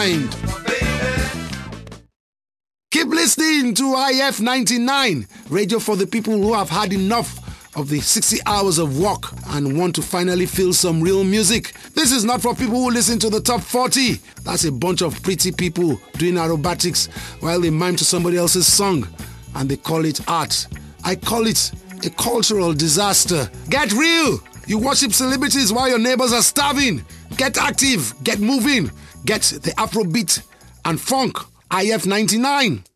mind. Keep listening to IF 99, radio for the people who have had enough of the 60 hours of work and want to finally feel some real music. This is not for people who listen to the top 40. That's a bunch of pretty people doing aerobatics while they mime to somebody else's song and they call it art. I call it a cultural disaster. Get real! You worship celebrities while your neighbors are starving. Get active, get moving, get the Afrobeat and funk. IF 99.